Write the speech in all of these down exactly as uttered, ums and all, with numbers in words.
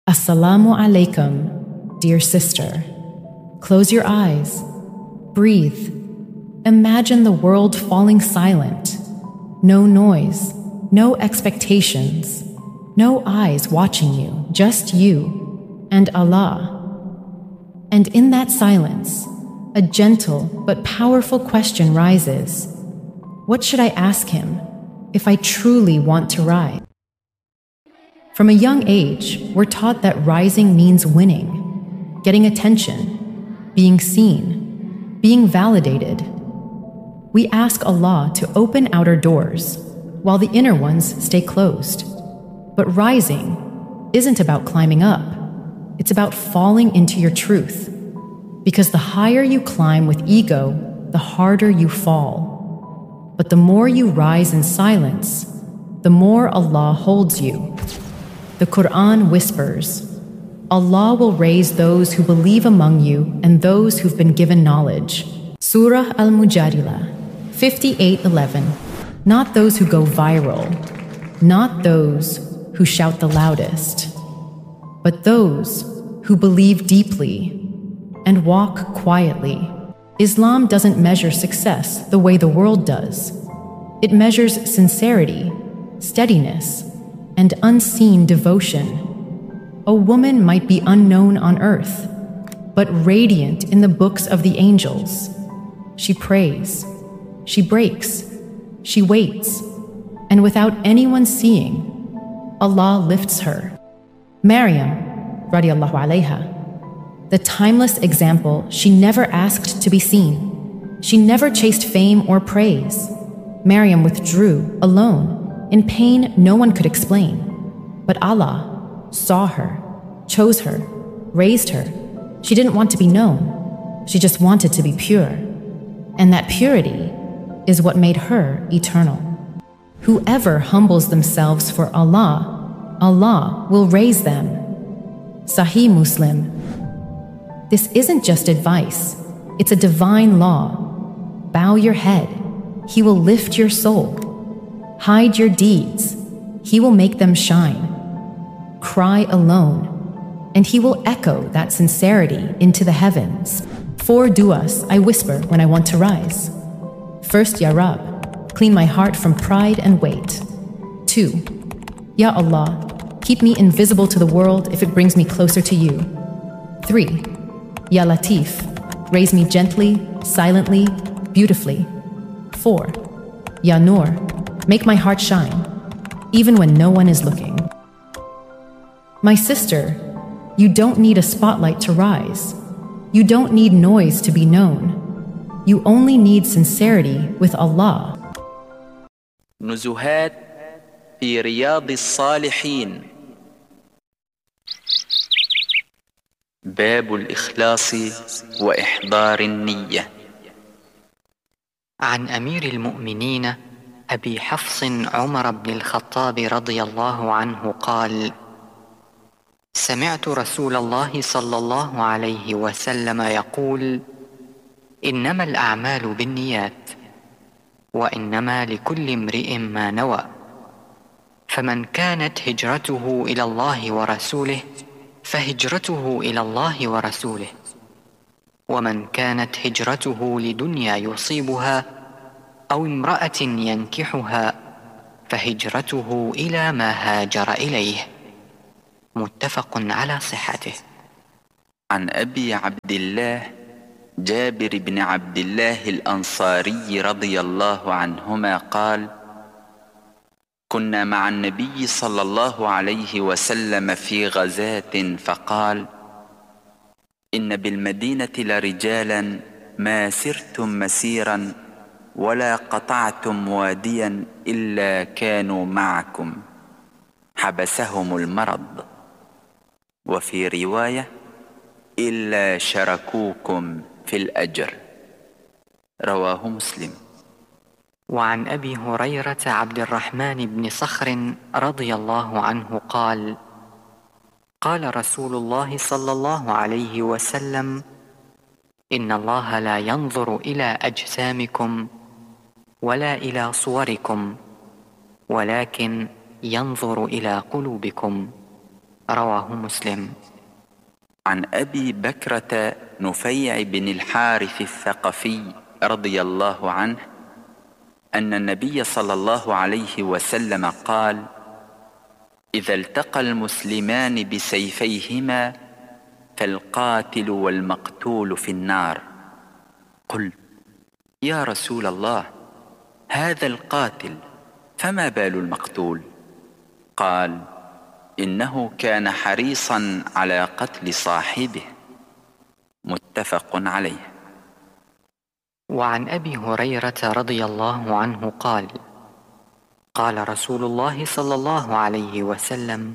Assalamu alaikum, dear sister. Close your eyes. Breathe. Imagine the world falling silent. No noise, no expectations, no eyes watching you, just you and Allah. And in that silence, a gentle but powerful question rises. What should I ask him if I truly want to rise? From a young age, we're taught that rising means winning, getting attention, being seen, being validated. We ask Allah to open outer doors, while the inner ones stay closed. But rising isn't about climbing up. It's about falling into your truth. Because the higher you climb with ego, the harder you fall. But the more you rise in silence, the more Allah holds you. The Quran whispers, Allah will raise those who believe among you and those who've been given knowledge. Surah Al-Mujadila, fifty-eight eleven. Not those who go viral, not those who shout the loudest, but those who believe deeply and walk quietly. Islam doesn't measure success the way the world does. It measures sincerity, steadiness, and unseen devotion. A woman might be unknown on earth, but radiant in the books of the angels. She prays, she breaks, she waits, and without anyone seeing, Allah lifts her. Maryam, radiallahu alayha, the timeless example, she never asked to be seen. She never chased fame or praise. Maryam withdrew, alone, in pain no one could explain. But Allah saw her, chose her, raised her. She didn't want to be known. She just wanted to be pure. And that purity is what made her eternal. Whoever humbles themselves for Allah, Allah will raise them. Sahih Muslim. This isn't just advice. It's a divine law. Bow your head. He will lift your soul. Hide your deeds, he will make them shine. Cry alone, and he will echo that sincerity into the heavens. Four du'as I whisper when I want to rise. First, Ya Rab, clean my heart from pride and weight. Two, Ya Allah, keep me invisible to the world if it brings me closer to you. Three, Ya Latif, raise me gently, silently, beautifully. Four, Ya Noor, make my heart shine, even when no one is looking. My sister, you don't need a spotlight to rise. You don't need noise to be known. You only need sincerity with Allah. نزهات في رياض الصالحين. باب الإخلاص وإحضار النية. عن أمير المؤمنين أبي حفص عمر بن الخطاب رضي الله عنه قال: سمعت رسول الله صلى الله عليه وسلم يقول: إنما الأعمال بالنيات، وإنما لكل امرئ ما نوى، فمن كانت هجرته إلى الله ورسوله فهجرته إلى الله ورسوله، ومن كانت هجرته لدنيا يصيبها أو امرأة ينكحها فهجرته إلى ما هاجر إليه. متفق على صحته. عن أبي عبد الله جابر بن عبد الله الأنصاري رضي الله عنهما قال: كنا مع النبي صلى الله عليه وسلم في غزاة فقال: إن بالمدينة لرجالا ما سرتم مسيرا ولا قطعتم واديا إلا كانوا معكم، حبسهم المرض، وفي رواية إلا شركوكم في الأجر. رواه مسلم. وعن أبي هريرة عبد الرحمن بن صخر رضي الله عنه قال: قال رسول الله صلى الله عليه وسلم: إن الله لا ينظر إلى أجسامكم ولا إلى صوركم، ولكن ينظر إلى قلوبكم. رواه مسلم. عن أبي بكرة نفيع بن الحارث الثقفي رضي الله عنه أن النبي صلى الله عليه وسلم قال: إذا التقى المسلمان بسيفيهما فالقاتل والمقتول في النار. قلت: يا رسول الله، هذا القاتل فما بال المقتول؟ قال: إنه كان حريصا على قتل صاحبه. متفق عليه. وعن أبي هريرة رضي الله عنه قال: قال رسول الله صلى الله عليه وسلم: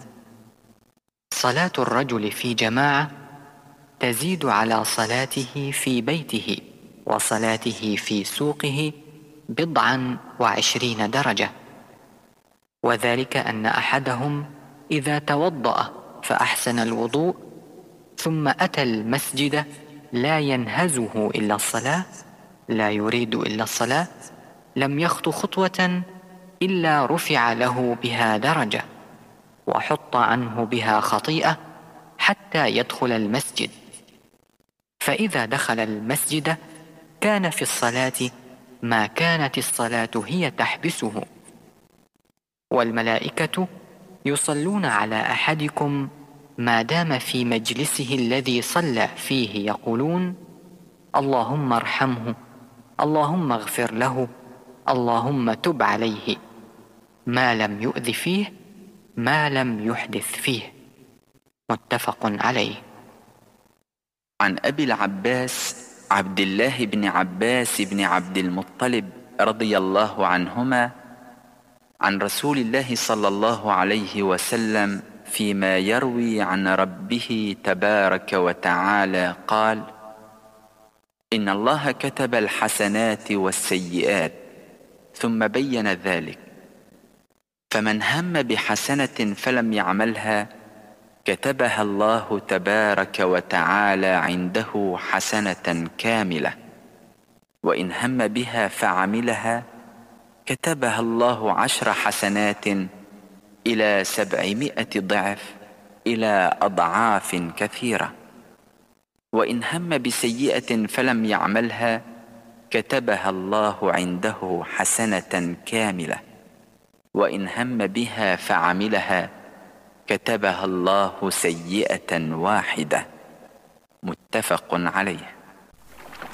صلاة الرجل في جماعة تزيد على صلاته في بيته وصلاته في سوقه بضعا وعشرين درجة، وذلك أن أحدهم إذا توضأ فأحسن الوضوء ثم أتى المسجد لا ينهزه إلا الصلاة، لا يريد إلا الصلاة، لم يخط خطوة إلا رفع له بها درجة وحط عنه بها خطيئة حتى يدخل المسجد. فإذا دخل المسجد كان في الصلاة ما كانت الصلاة هي تحبسه. والملائكة يصلون على أحدكم ما دام في مجلسه الذي صلى فيه، يقولون: اللهم ارحمه، اللهم اغفر له، اللهم تب عليه، ما لم يؤذ فيه، ما لم يحدث فيه. متفق عليه. عن أبي العباس عبد الله بن عباس بن عبد المطلب رضي الله عنهما عن رسول الله صلى الله عليه وسلم فيما يروي عن ربه تبارك وتعالى قال: إن الله كتب الحسنات والسيئات ثم بين ذلك، فمن هم بحسنة فلم يعملها كتبها الله تبارك وتعالى عنده حسنة كاملة، وإن هم بها فعملها كتبها الله عشر حسنات إلى سبعمائة ضعف إلى أضعاف كثيرة، وإن هم بسيئة فلم يعملها كتبها الله عنده حسنة كاملة، وإن هم بها فعملها كتبها الله سيئة واحدة. متفق عليه.